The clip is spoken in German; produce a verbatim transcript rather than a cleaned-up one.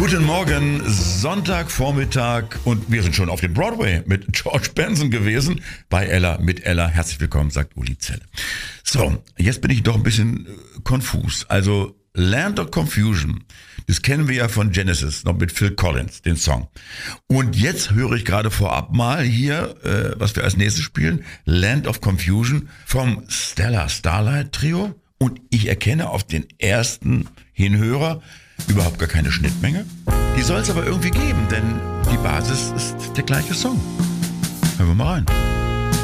Guten Morgen, Sonntagvormittag und wir sind schon auf dem Broadway mit George Benson gewesen. Bei Ella, mit Ella. Herzlich willkommen, sagt Uli Zelle. So, jetzt bin ich doch ein bisschen äh, konfus. Also Land of Confusion, das kennen wir ja von Genesis, noch mit Phil Collins, den Song. Und jetzt höre ich gerade vorab mal hier, äh, was wir als nächstes spielen, Land of Confusion vom Stellar Starlight Trio. Und ich erkenne auf den ersten Hinhörer überhaupt gar keine Schnittmenge. Die soll es aber irgendwie geben, denn die Basis ist der gleiche Song. Hören wir mal rein.